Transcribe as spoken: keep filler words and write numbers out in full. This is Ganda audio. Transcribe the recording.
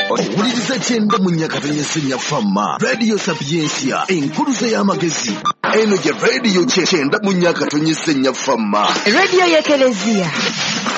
owuliriza kyenda mu nnyakatanya essenya famma radio sapiensia enkuluze y'amagezi eno gye radio kyenda mu nnyakatanya essenya famma radio y'ekereziya